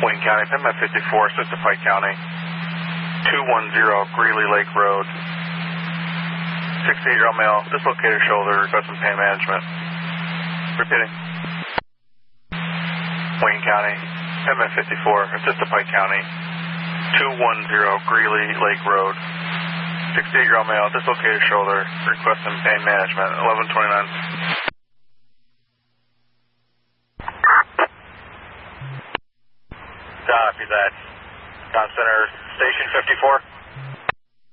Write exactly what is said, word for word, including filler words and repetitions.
Wayne County, Penman fifty-four, assist to Pike County, two one zero Greeley Lake Road, sixty-eight-year-old male, dislocated shoulder, requesting pain management. Repeating. Wayne County, Penman fifty-four, assist to Pike County, two one zero Greeley Lake Road, sixty-eight-year-old male, dislocated shoulder, requesting pain management, eleven twenty-nine. Copy that. Con Center, Station fifty-four.